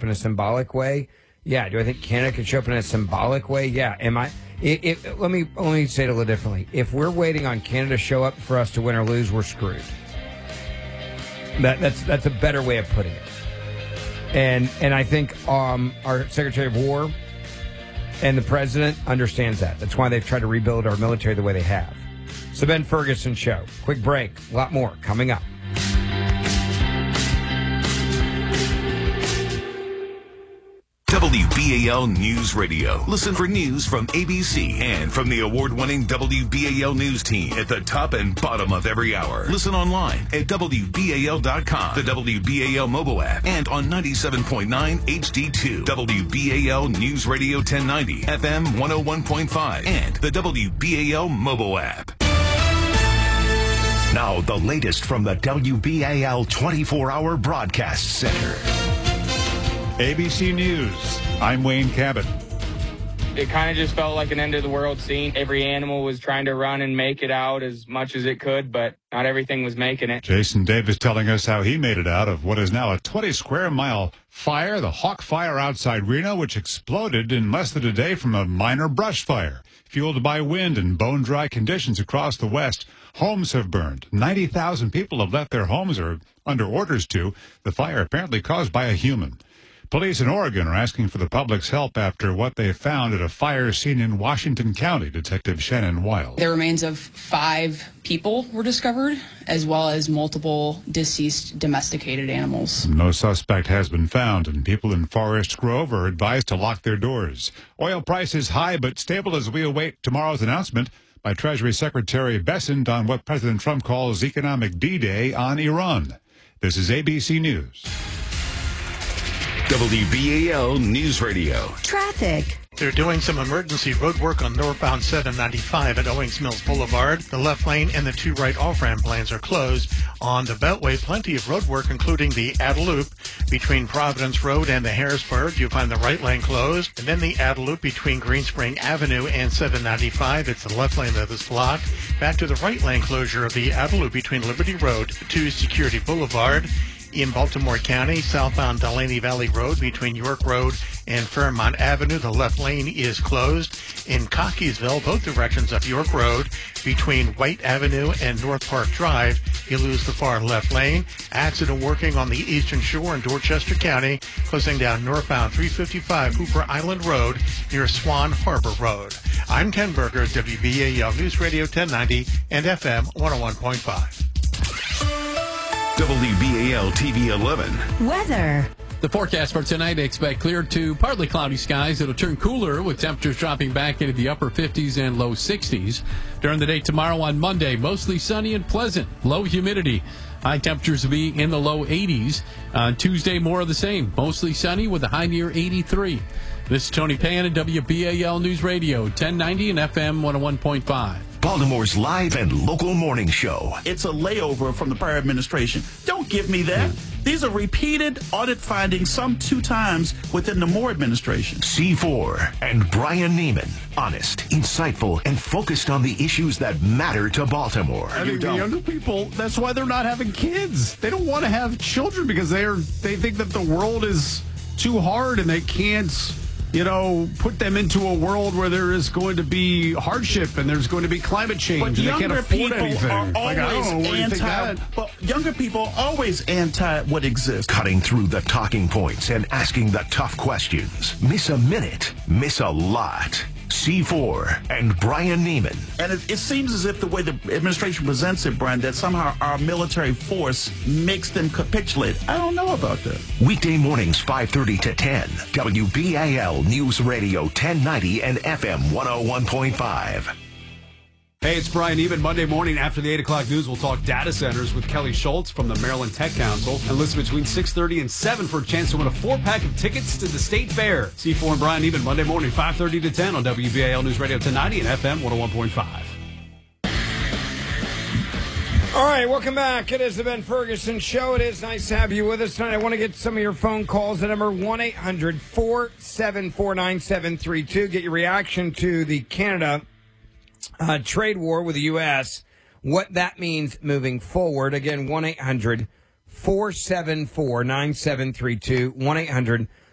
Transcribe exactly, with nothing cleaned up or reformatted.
in a symbolic way? Yeah. Do I think Canada could show up in a symbolic way? Yeah. Am I? It, it, let me let me say it a little differently. If we're waiting on Canada to show up for us to win or lose, we're screwed. That that's that's a better way of putting it. And and I think um, our Secretary of War and the President understands that. That's why they've tried to rebuild our military the way they have. It's the Ben Ferguson Show. Quick break. A lot more coming up. W B A L News Radio. Listen for news from A B C and from the award-winning W B A L News team at the top and bottom of every hour. Listen online at W B A L dot com, the W B A L mobile app, and on ninety-seven point nine H D two. W B A L News Radio ten ninety, F M one oh one point five, and the W B A L mobile app. Now, the latest from the W B A L twenty-four hour Broadcast Center. A B C News, I'm Wayne Cabot. It kind of just felt like an end of the world scene. Every animal was trying to run and make it out as much as it could, but not everything was making it. Jason Davis telling us how he made it out of what is now a twenty square mile fire, the Hawk Fire outside Reno, which exploded in less than a day from a minor brush fire. Fueled by wind and bone-dry conditions across the West, homes have burned. ninety thousand people have left their homes or under orders to. The fire apparently caused by a human. Police in Oregon are asking for the public's help after what they found at a fire scene in Washington County. Detective Shannon Weil. The remains of five people were discovered, as well as multiple deceased domesticated animals. No suspect has been found, and people in Forest Grove are advised to lock their doors. Oil prices high but stable as we await tomorrow's announcement by Treasury Secretary Bessent on what President Trump calls economic D-Day on Iran. This is A B C News. W B A L News Radio. Traffic. They're doing some emergency road work on northbound seven ninety-five at Owings Mills Boulevard. The left lane and the two right off-ramp lanes are closed. On the Beltway, plenty of road work, including the Ada Loop between Providence Road and the Harrisburg. You'll find the right lane closed. And then the Ada Loop between Greenspring Avenue and seven ninety-five. It's the left lane that is blocked. Back to the right lane closure of the Ada Loop between Liberty Road to Security Boulevard. In Baltimore County, southbound Delaney Valley Road between York Road and Fairmont Avenue, the left lane is closed. In Cockeysville, both directions of York Road between White Avenue and North Park Drive, you lose the far left lane. Accident working on the Eastern Shore in Dorchester County, closing down northbound three fifty-five Hooper Island Road near Swan Harbor Road. I'm Ken Berger, W B A L News Radio ten ninety and F M one oh one point five. W B A L T V eleven. Weather. The forecast for tonight, expect clear to partly cloudy skies. It'll turn cooler with temperatures dropping back into the upper fifties and low sixties. During the day tomorrow on Monday, mostly sunny and pleasant. Low humidity. High temperatures will be in the low eighties. On Tuesday, more of the same. Mostly sunny with a high near eighty-three. This is Tony Pan at W B A L News Radio, ten ninety and F M one oh one point five. Baltimore's live and local morning show. It's a layover from the prior administration. Don't give me that. These are repeated audit findings, some two times within the Moore administration. C four and Brian Neiman. Honest, insightful, and focused on the issues that matter to Baltimore. I think the younger people, that's why they're not having kids. They don't want to have children because they are. They think that the world is too hard and they can't, you know, put them into a world where there is going to be hardship and there's going to be climate change but and they can't afford people anything. Are always like, I don't know, what do you think anti, that? but younger people are always anti what exists. Cutting through the talking points and asking the tough questions. Miss a minute, miss a lot. C four and Brian Neiman. And it, it seems as if the way the administration presents it, Brian, that somehow our military force makes them capitulate. I don't know about that. Weekday mornings, five thirty to ten. W B A L News Radio ten ninety and F M one oh one point five. Hey, it's Brian Neiman. Monday morning after the eight o'clock news, we'll talk data centers with Kelly Schultz from the Maryland Tech Council. And listen between six thirty and seven for a chance to win a four-pack of tickets to the State Fair. C four and Brian Neiman, Monday morning, five thirty to ten on W B A L News Radio ten ninety and F M one oh one point five. All right, welcome back. It is the Ben Ferguson Show. It is nice to have you with us tonight. I want to get some of your phone calls. The number one eight hundred four seven four nine seven three two. Get your reaction to the Canada Uh, trade war with the U S, what that means moving forward. Again, one eight hundred four seven four nine seven three two, one eight hundred